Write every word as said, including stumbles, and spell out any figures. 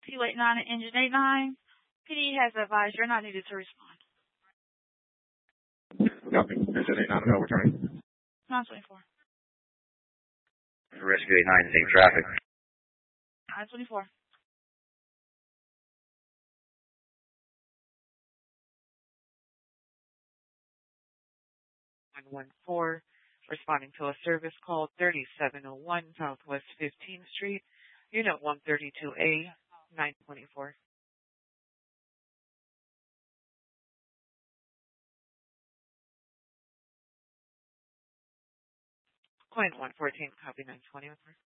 P U eight nine and Engine eight nine. P D has advised you're not needed to respond. Copy. Engine eight nine, over returning. nine twenty-four. Rescue eight nine, same traffic. nine twenty-four. one one four, responding to a service call thirty-seven oh one Southwest fifteenth Street, Unit one thirty-two A, nine twenty-four. Point one fourteen, copy nine twenty-four.